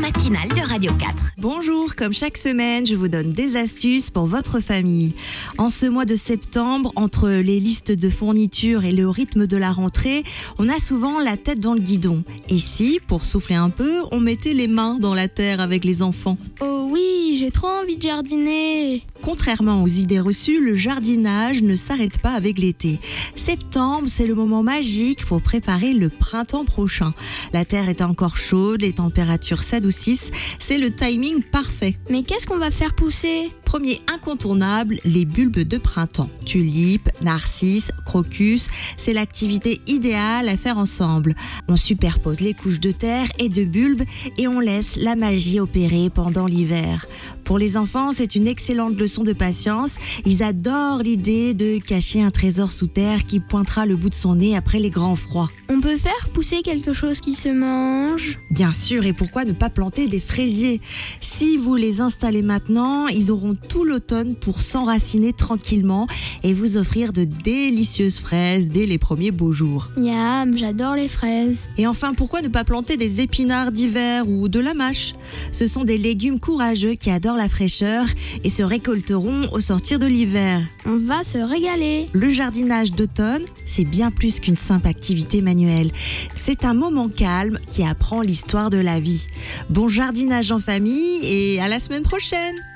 matinale de Radio 4. Bonjour, comme chaque semaine, je vous donne des astuces pour votre famille. En ce mois de septembre, entre les listes de fournitures et le rythme de la rentrée, on a souvent la tête dans le guidon. Et si, pour souffler un peu, on mettait les mains dans la terre avec les enfants? Oh oui, j'ai trop envie de jardiner. Contrairement aux idées reçues, le jardinage ne s'arrête pas avec l'été. Septembre, c'est le moment magique pour préparer le printemps prochain. La terre est encore chaude, les températures s'adoucissent, c'est le timing parfait. Mais qu'est-ce qu'on va faire pousser? Premier incontournable, les bulbes de printemps. Tulipes, narcisses, crocus, c'est l'activité idéale à faire ensemble. On superpose les couches de terre et de bulbes et on laisse la magie opérer pendant l'hiver. Pour les enfants, c'est une excellente leçon de patience. Ils adorent l'idée de cacher un trésor sous terre qui pointera le bout de son nez après les grands froids. On peut faire pousser quelque chose qui se mange? Bien sûr, et pourquoi ne pas planter des fraisiers? Si vous les installez maintenant, ils auront tout l'automne pour s'enraciner tranquillement et vous offrir de délicieuses fraises dès les premiers beaux jours. Miam, j'adore les fraises. Et enfin, pourquoi ne pas planter des épinards d'hiver ou de la mâche? Ce sont des légumes courageux qui adorent la fraîcheur et se récolteront au sortir de l'hiver. On va se régaler. Le jardinage d'automne, c'est bien plus qu'une simple activité manuelle. C'est un moment calme qui apprend l'histoire de la vie. Bon jardinage en famille et à la semaine prochaine!